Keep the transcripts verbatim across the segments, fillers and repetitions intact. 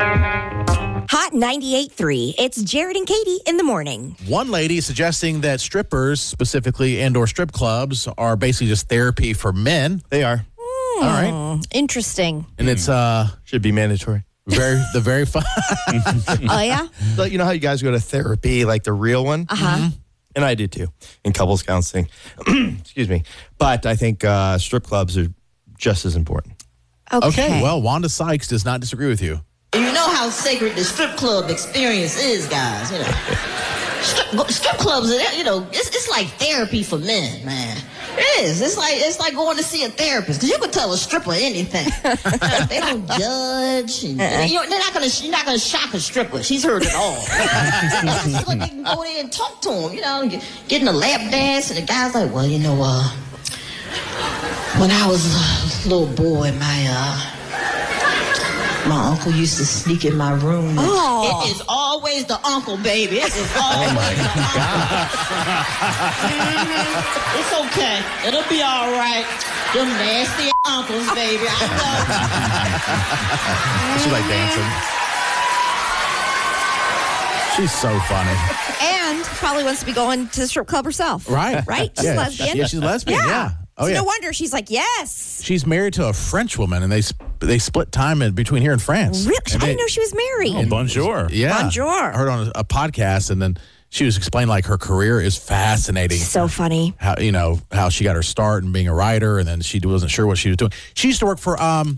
Hot ninety-eight point three. It's Jared and Katie in the morning. One lady suggesting that strippers, specifically indoor strip clubs, are basically just therapy for men. They are. Mm, All right. Interesting. And it's uh Should be mandatory. very the very fun. Oh, yeah? So, you know how you guys go to therapy, like the real one? Uh-huh. And I do too, in couples counseling. Excuse me. But I think uh, strip clubs are just as important. Okay. Okay, well, Wanda Sykes does not disagree with you. You know how sacred the strip club experience is, guys. You know, strip, strip clubs, you know, it's, it's like therapy for men, man. It is. It's like it's like going to see a therapist because you can tell a stripper anything. They don't judge. And, uh-uh. you know, they're not gonna. You're not gonna shock a stripper. She's heard it all. It's like you can go there and talk to them. You know, get, getting a lap dance, and the guy's like, "Well, you know, uh, when I was a little boy, my uh." My uncle used to sneak in my room. Oh. It is always the uncle, baby. It is always the uncle. Mm-hmm. It's okay. It'll be all right. Them nasty uncles, baby. I know. She like dancing. She's so funny. And probably wants to be going to the strip club herself. Right. Right? She's yeah. lesbian. Yeah, she's a lesbian. Yeah. yeah. Oh, so yeah. no wonder she's like, yes. She's married to a French woman, and they sp- they split time in between here and France. Really? And I they- didn't know she was married. Oh, bonjour. Yeah. Bonjour. I heard on a, a podcast, and then she was explaining like her career is fascinating. So funny. How you know how she got her start in being a writer, and then she wasn't sure what she was doing. She used to work for um,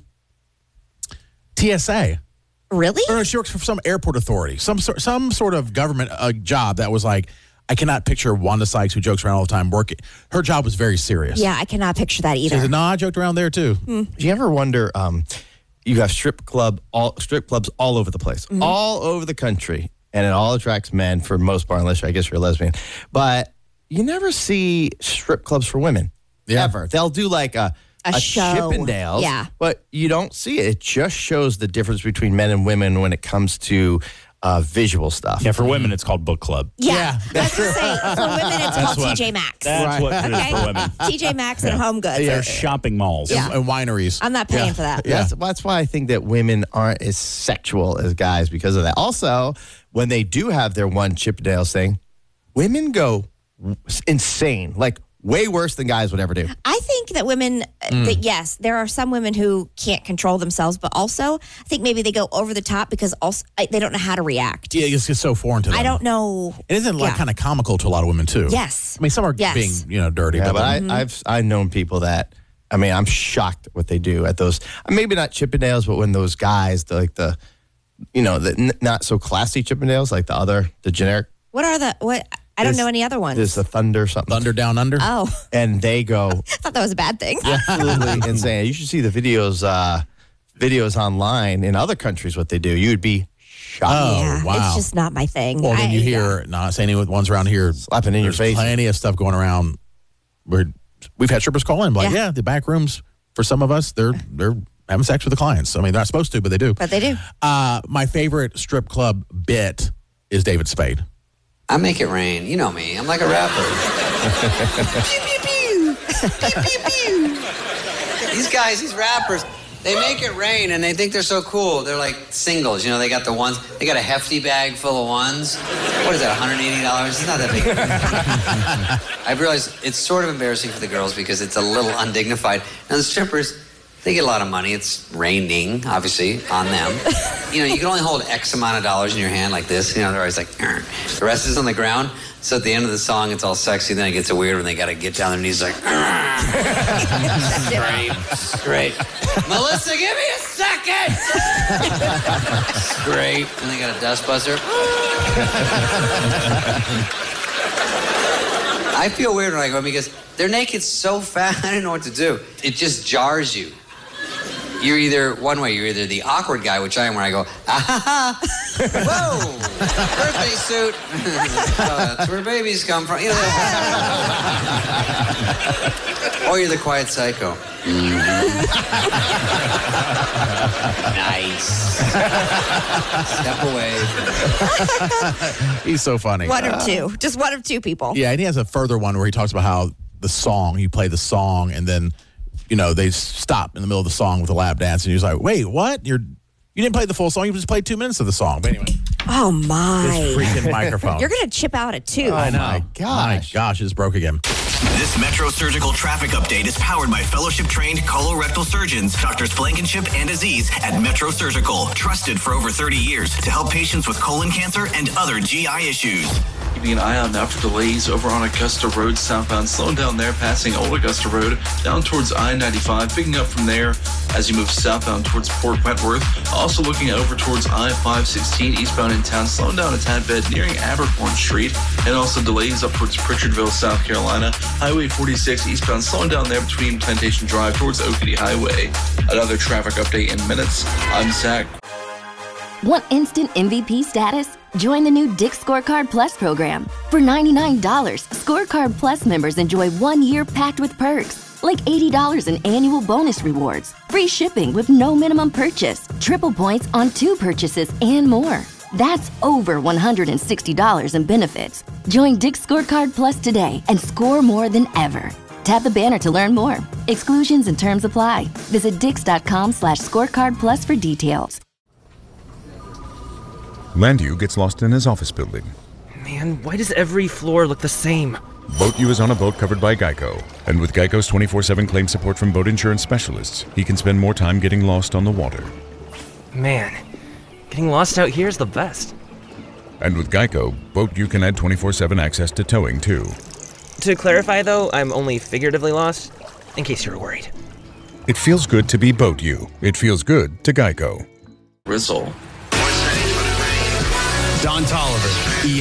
T S A. Really? Or no, she works for some airport authority, some sort, some sort of government uh, job that was like, I cannot picture Wanda Sykes, who jokes around all the time, working. Her job was very serious. Yeah, I cannot picture that She either. said, no, I joked around there too. Do you ever wonder? Um, you have strip club, all strip clubs all over the place, Mm-hmm. all over the country, and it all attracts men for the most part, unless I guess you're a lesbian. But you never see strip clubs for women Yeah. ever. They'll do like a A show. Chippendales, Yeah. but you don't see it. It just shows the difference between men and women when it comes to uh, visual stuff. Yeah, for women, it's called book club. Yeah, Yeah, that's true. Say, for women, it's called what- T J Maxx. That's Right. what it is for women. T J Maxx and Home Goods. They're shopping malls. Yeah. And, and wineries. I'm not paying Yeah. for that. Yeah. That's, that's why I think that women aren't as sexual as guys because of that. Also, when they do have their one Chippendales thing, women go insane, like way worse than guys would ever do. I think that women, Mm. that yes, there are some women who can't control themselves, but also I think maybe they go over the top because also I- they don't know how to react. Yeah, it's just so foreign to them. I don't know. It isn't like Yeah. kind of comical to a lot of women too. Yes. I mean, some are Yes. being you know dirty, Yeah, but, but I, Mm-hmm. I've I've known people that. I mean, I'm shocked at what they do at those. Maybe not Chippendales, but when those guys, the, like the, you know, the n- not so classy Chippendales, like the other, the generic. What are the, what, I don't There's- know any other ones. There's the Thunder something. Thunder Down Under. Oh, And they go I thought that was a bad thing. absolutely insane. You should see the videos, uh, videos online in other countries. What they do, you'd be shocked. Oh, Yeah, wow. it's just not my thing. Well, then I- you hear, not saying any ones around here, Slapping in your there's face. plenty of stuff going around where we've had strippers call in, like, Yeah. yeah, the back rooms, for some of us, they're they're having sex with the clients. I mean, they're not supposed to, but they do. But they do. Uh, my favorite strip club bit is David Spade. I make it rain. You know me. I'm like a rapper. Pew, pew, pew. Pew, pew, pew. These guys, these rappers, they make it rain and they think they're so cool. They're like singles, you know, they got the ones, they got a hefty bag full of ones. What is that, one hundred eighty dollars? It's not that big. I've realized it's sort of embarrassing for the girls because it's a little undignified. And the strippers, they get a lot of money. It's raining, obviously, on them. You know, you can only hold X amount of dollars in your hand like this. You know, they're always like, "Arr." The rest is on the ground. So at the end of the song, it's all sexy. Then it gets weird when they got to get down their knees like, "Arr." Great. Great. Melissa, give me a second. Great. And they got a dust buster. I feel weird when I go because they're naked so fast, I don't know what to do. It just jars you. You're either, one way, you're either the awkward guy, which I am, where I go, ah ha ha, whoa, birthday suit. Oh, that's where babies come from. You know, or you're the quiet psycho. Nice. Step away. He's so funny. One or two. Just one of two people. Yeah, and he has a further one where he talks about how the song, you play the song, and then, you know, they stop in the middle of the song with a lap dance, and he's like, wait, what? You're You didn't play the full song. You just played two minutes of the song. But anyway, Oh my! this freaking microphone. You're gonna chip out at two. I know. my gosh. My gosh, it just broke again. This Metro Surgical Traffic Update is powered by fellowship-trained colorectal surgeons, Doctors Blankenship and Aziz at Metro Surgical, trusted for over thirty years to help patients with colon cancer and other G I issues. Keeping an eye out now for delays over on Augusta Road southbound, slowing down there, passing Old Augusta Road, down towards I ninety-five, picking up from there as you move southbound towards Port Wentworth. Also looking over towards I five sixteen eastbound in town, slowing down a tad bit, nearing Abercorn Street, and also delays up towards Pritchardville, South Carolina. Highway forty-six eastbound, slowing down there between Plantation Drive towards Oakity Highway. Another traffic update in minutes. I'm Zach. Want instant M V P status? Join the new Dick's Scorecard Plus program. For ninety-nine dollars, Scorecard Plus members enjoy one year packed with perks, like eighty dollars in annual bonus rewards, free shipping with no minimum purchase, triple points on two purchases, and more. That's over one hundred sixty dollars in benefits. Join Dick's Scorecard Plus today and score more than ever. Tap the banner to learn more. Exclusions and terms apply. Visit dix.com slash scorecard plus for details. Landu gets lost in his office building. Man, why does every floor look the same? BoatU is on a boat covered by Geico. And with Geico's twenty-four seven claim support from boat insurance specialists, he can spend more time getting lost on the water. Man, getting lost out here is the best. And with Geico, BoatU can add twenty-four seven access to towing, too. To clarify, though, I'm only figuratively lost, in case you were worried. It feels good to be BoatU. It feels good to Geico. Rizzle. Don Tolliver, E